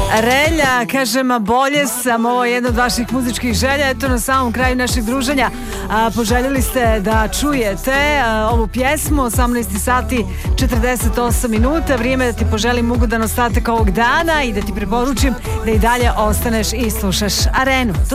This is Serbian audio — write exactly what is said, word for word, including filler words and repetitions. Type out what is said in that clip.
Relja, kažem, bolje sam, ovo je jedna od vaših muzičkih želja. Eto, na samom kraju našeg druženja a, poželjeli ste da čujete a, ovu pjesmu. Osamnaest sati četrdeset osam minuta, vrijeme da ti poželim ugodan ostatak ovog dana i da ti preporučim da i dalje ostaneš i slušaš Arenu.